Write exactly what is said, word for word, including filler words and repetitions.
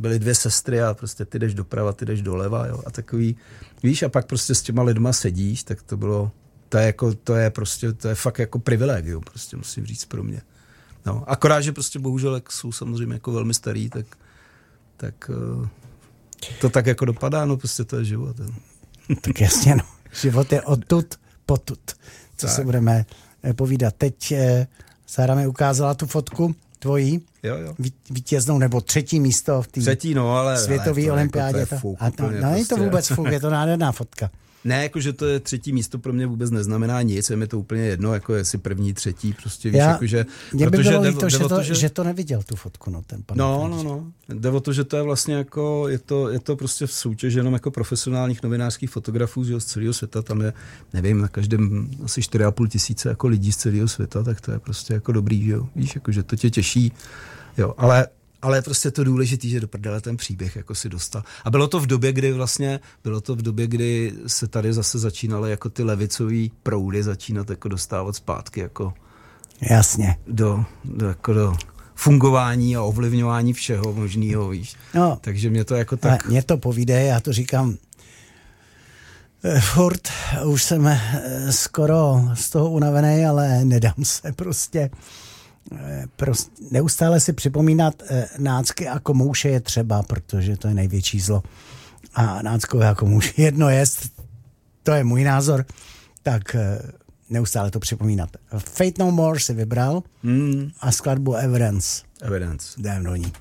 byly dvě sestry a prostě ty jdeš doprava, ty jdeš doleva, jo, a takový, víš, a pak prostě s těma lidma sedíš, tak to bylo, to je jako, to je prostě, to je fakt jako privilegium, prostě musím říct pro mě. No, akorát, že prostě bohužel, jak jsou samozřejmě jako velmi starý, tak, tak to tak jako dopadá, no prostě to je život. Jo. Tak jasně, no. Život je odtud potud, co tak se budeme povídat. Teď Sára mi ukázala tu fotku tvojí, jo, jo. vítěznou, nebo třetí místo v té no, světové olympiádě. Jako to a to, no, prostě... není to vůbec fuk, je to nádherná fotka. Ne, jakože to je třetí místo pro mě vůbec neznamená nic, je mi to úplně jedno, jako jestli první, třetí, prostě víš, Já, jakože... Mě by bylo líto, že, to, že... že to neviděl, tu fotku, no, ten pan. No, no, no, jde o to, že to je vlastně jako, je to, je to prostě soutěž jenom jako profesionálních novinářských fotografů z celého světa, tam je, nevím, na každém asi čtyři a půl tisíce jako lidí z celého světa, tak to je prostě jako dobrý, jo, víš, jakože to tě těší, jo, ale... Ale prostě to důležitý, že do prdele ten příběh jako si dostal. A bylo to v době, kdy vlastně, bylo to v době, kdy se tady zase začínaly jako ty levicový proudy začínat jako dostávat zpátky jako jasně. Do, do, jako do fungování a ovlivňování všeho možného, víš. No, takže mě to jako tak... Mě to povídej, já to říkám eh, furt, už jsem eh, skoro z toho unavený, ale nedám se prostě. Prostě neustále si připomínat eh, nácky a komouše je třeba, protože to je největší zlo. A náckové a komouše jedno jest, to je můj názor, tak eh, neustále to připomínat. Fate No More si vybral mm. a skladbu Evidence. Evidence. Jdem do ní.